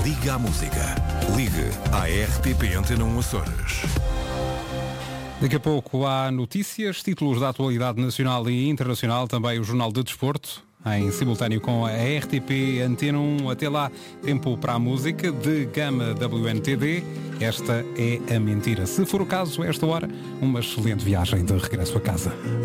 Liga à música. Ligue à RTP Antena 1 Açores. Daqui a pouco há notícias, títulos da atualidade nacional e internacional, também o Jornal de Desporto, em simultâneo com a RTP Antena 1. Até lá, tempo para a música de gama WNTD. Esta é a mentira. Se for o caso, esta hora, uma excelente viagem de regresso a casa.